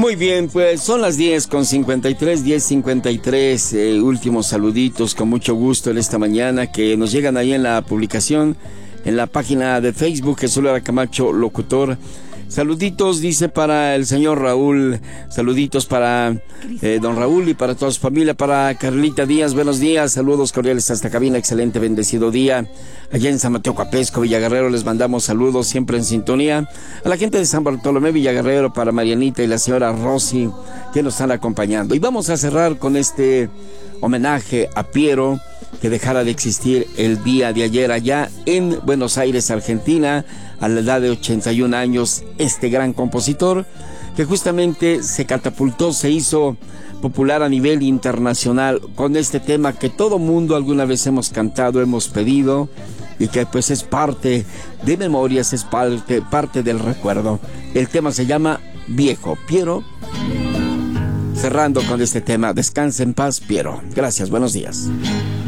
Muy bien, pues son las 10:53, 10:53. Últimos saluditos con mucho gusto en esta mañana que nos llegan ahí en la publicación, en la página de Facebook, Jesús Lara Camacho, locutor. Saluditos, dice, para el señor Raúl, saluditos para don Raúl y para toda su familia, para Carlita Díaz, buenos días, saludos cordiales hasta cabina, excelente, bendecido día, allá en San Mateo Capesco, Villaguerrero, les mandamos saludos, siempre en sintonía, a la gente de San Bartolomé, Villaguerrero, para Marianita y la señora Rosy, que nos están acompañando, y vamos a cerrar con este homenaje a Piero, que dejara de existir el día de ayer allá en Buenos Aires, Argentina, a la edad de 81 años, este gran compositor que justamente se catapultó, se hizo popular a nivel internacional con este tema que todo mundo alguna vez hemos cantado, hemos pedido y que pues es parte de memorias, es parte del recuerdo. El tema se llama Viejo. Piero, cerrando con este tema, descansa en paz, Piero. Gracias, buenos días.